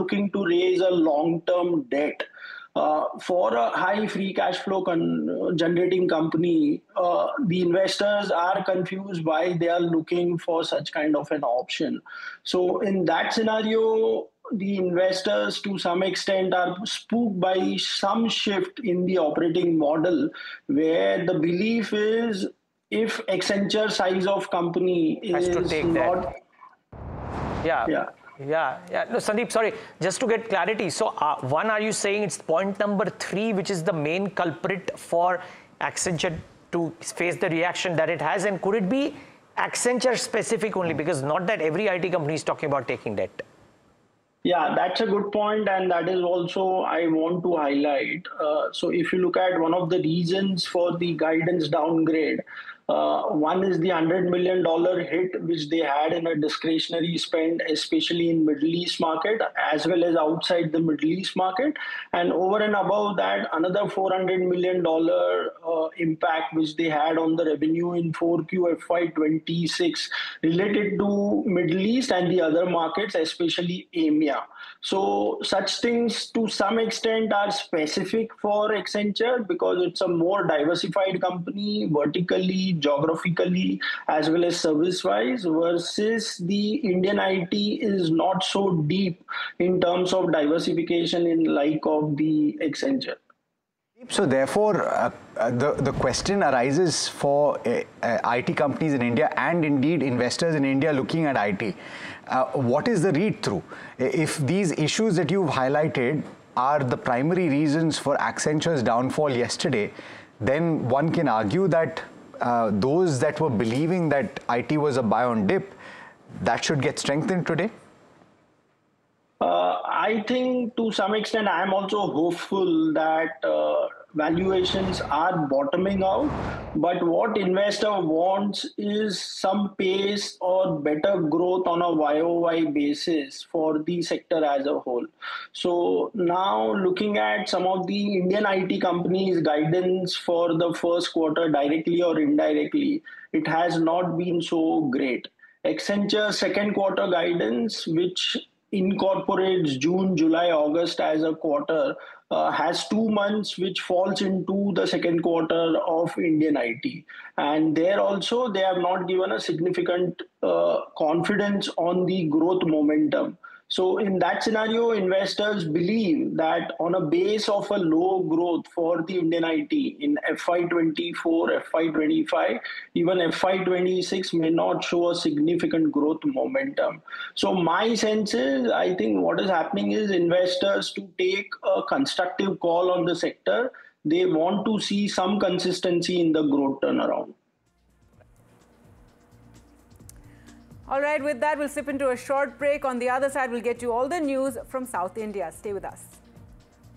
looking to raise a long-term debt. For a high free cash flow generating company, the investors are confused why they are looking for such kind of an option. So, in that scenario, the investors to some extent are spooked by some shift in the operating model, where the belief is if Accenture size of company has to is take that. not. Yeah. Yeah. Yeah. No, Sandeep, sorry, just to get clarity. So, one, are you saying it's point number 3, which is the main culprit for Accenture to face the reaction that it has? And could it be Accenture specific only? Because not that every IT company is talking about taking debt. Yeah, that's a good point, and that is also I want to highlight. So, if you look at one of the reasons for the guidance downgrade, one is the $100 million hit which they had in a discretionary spend, especially in Middle East market as well as outside the Middle East market, and over and above that, another $400 million impact which they had on the revenue in 4Q FY26 related to Middle East and the other markets, especially EMEA. So such things to some extent are specific for Accenture because it's a more diversified company vertically, geographically, as well as service-wise versus the Indian IT is not so deep in terms of diversification in like of the Accenture. So therefore, the question arises for IT companies in India and indeed investors in India looking at IT. What is the read-through? If these issues that you've highlighted are the primary reasons for Accenture's downfall yesterday, then one can argue that those that were believing that IT was a buy on dip, that should get strengthened today? I think to some extent, I am also hopeful that valuations are bottoming out. But what investor wants is some pace or better growth on a YOY basis for the sector as a whole. So now looking at some of the Indian IT companies' guidance for the first quarter directly or indirectly, it has not been so great. Accenture second quarter guidance, which incorporates June, July, August as a quarter, has 2 months which falls into the second quarter of Indian IT. And there also, they have not given a significant confidence on the growth momentum. So in that scenario, investors believe that on a base of a low growth for the Indian IT in FY24, FY25, even FY26 may not show a significant growth momentum. So my sense is, I think what is happening is investors to take a constructive call on the sector, they want to see some consistency in the growth turnaround. All right, with that, we'll slip into a short break. On the other side, we'll get you all the news from South India. Stay with us.